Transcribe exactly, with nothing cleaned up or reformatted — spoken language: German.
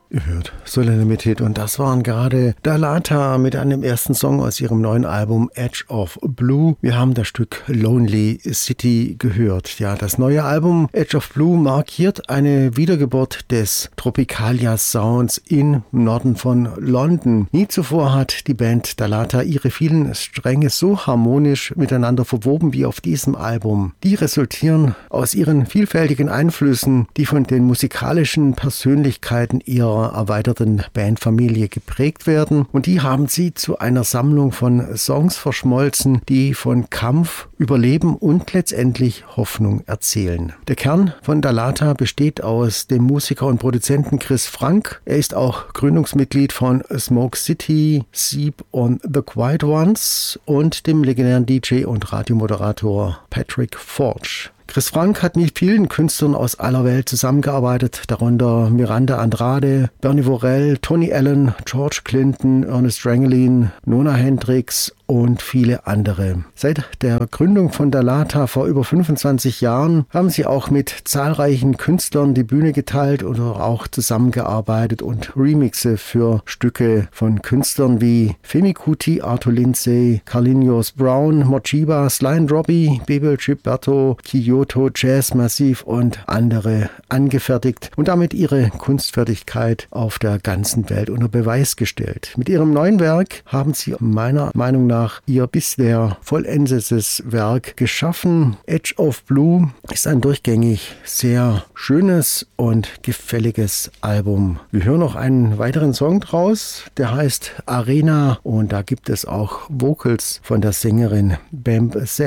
Ihr hört Solenität und das waren gerade Dahlata mit einem ersten Song aus ihrem neuen Album Edge of Blue. Wir haben das Stück Lonely City gehört. Ja, das neue Album Edge of Blue markiert eine Wiedergeburt des Tropicalia-Sounds im Norden von London. Nie zuvor hat die Band Dahlata ihre vielen Stränge so harmonisch miteinander verwoben wie auf diesem Album. Die resultieren aus ihren vielfältigen Einflüssen, die von den musikalischen Persönlichkeiten ihrer erweiterten Bandfamilie geprägt werden, und die haben sie zu einer Sammlung von Songs verschmolzen, die von Kampf, Überleben und letztendlich Hoffnung erzählen. Der Kern von Dahlata besteht aus dem Musiker und Produzenten Chris Frank. Er ist auch Gründungsmitglied von Smoke City, Seep und The Quiet Ones und dem legendären D J und Radiomoderator Patrick Forge. Chris Frank hat mit vielen Künstlern aus aller Welt zusammengearbeitet, darunter Miranda Andrade, Bernie Worrell, Tony Allen, George Clinton, Ernest Rangelin, Nona Hendrix und viele andere. Seit der Gründung von Dahlata vor über fünfundzwanzig Jahren haben sie auch mit zahlreichen Künstlern die Bühne geteilt oder auch zusammengearbeitet und Remixe für Stücke von Künstlern wie Femi Kuti, Arthur Lindsay, Carlinhos Brown, Mochiba, Sly and Robbie, Bebel Gilberto, Kyoto, Jazz Massiv und andere angefertigt und damit ihre Kunstfertigkeit auf der ganzen Welt unter Beweis gestellt. Mit ihrem neuen Werk haben sie meiner Meinung nach ihr bisher vollendetes Werk geschaffen. Edge of Blue ist ein durchgängig sehr schönes und gefälliges Album. Wir hören noch einen weiteren Song draus, der heißt Arena, und da gibt es auch Vocals von der Sängerin Bamb Zed.